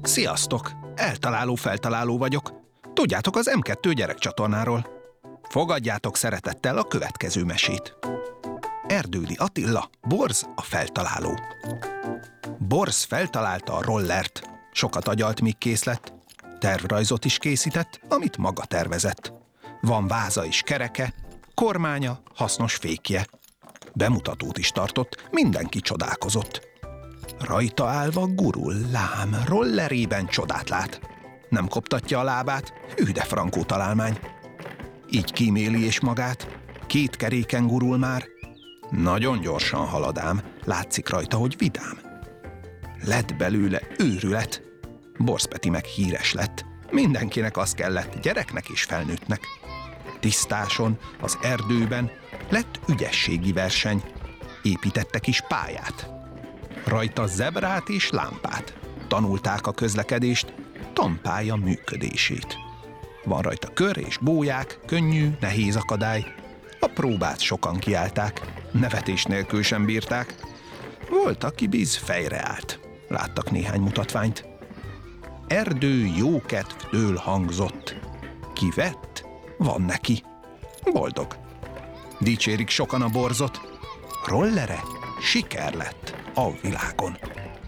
Sziasztok! Eltaláló-feltaláló vagyok. Tudjátok, az M2 gyerekcsatornáról. Fogadjátok szeretettel a következő mesét. Erdődi Attila, Borz a feltaláló. Borz feltalálta a rollert. Sokat agyalt, míg kész lett. Tervrajzot is készített, amit maga tervezett. Van váza és kereke, kormánya, hasznos fékje. Bemutatót is tartott, mindenki csodálkozott. Rajta állva gurul, lám, rollerében csodát lát. Nem koptatja a lábát, hű de frankó találmány. Így kíméli és magát, 2 keréken gurul már. Nagyon gyorsan halad ám, látszik rajta, hogy vidám. Lett belőle őrület. Borz Peti meg híres lett. Mindenkinek az kellett, gyereknek és felnőttnek. Tisztáson, az erdőben lett ügyességi verseny. Építettek is pályát. Rajta zebrát és lámpát. Tanulták a közlekedést, tanpálya működését. Van rajta kör és bóják, könnyű, nehéz akadály. A próbát sokan kiállták, nevetés nélkül sem bírták. Volt, aki biz fejre állt. Láttak néhány mutatványt. Erdő jókedvtől hangzott. Ki vett, van neki. Boldog. Dicsérik sokan a Borzot. Rollere siker lett a világon.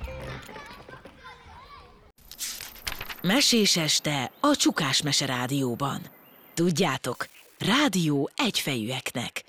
Mesés este a Csukás Mese Rádióban. Tudjátok, rádió egyfejűeknek.